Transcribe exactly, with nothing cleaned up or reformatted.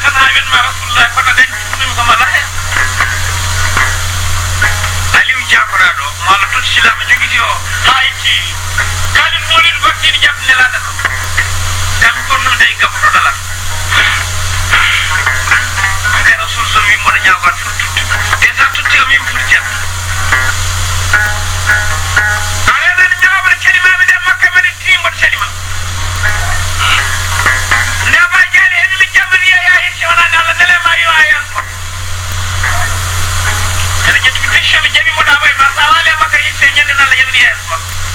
tan ha wen ma rasulullah ko den dum ko mala aliou jabra do mala to silama jogi di o hayti kali molid bakti di jab ne la da kam ko no day gam do dala ke rasul so mi mo nyaawa futu e sa tutti mi furja ale den nyaawa kelima be dem makka be timbo kelima ne ba jale en mi jabri ya ya shona dala dele ma yo ayan ko kala jetti mi shami jabi mo da bay ma sawale makka yitte nyen na la jabri ya ko